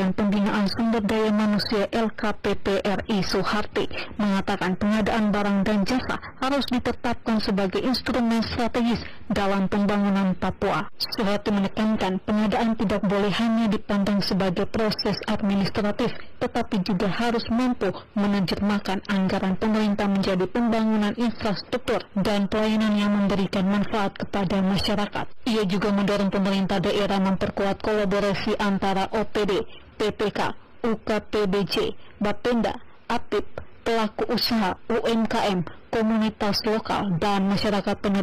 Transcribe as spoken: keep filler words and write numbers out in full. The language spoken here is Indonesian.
dan Pembinaan Sumber Daya Manusia L K P P R I Soeharti mengatakan pengadaan barang dan jasa harus ditetapkan sebagai instrumen strategis dalam pembangunan Papua. Soeharti menekankan pengadaan tidak boleh hanya dipandang sebagai proses administratif, tetapi juga harus mampu menerjemahkan anggaran pemerintah menjadi pembangunan infrastruktur dan pelayanan yang memberikan manfaat kepada masyarakat. Ia juga mendorong pemerintah daerah memperkuat kolaborasi antara O P D, P P K, U K P B J, Bapenda, A P I P, pelaku usaha, U M K M, komunitas lokal, dan masyarakat penerima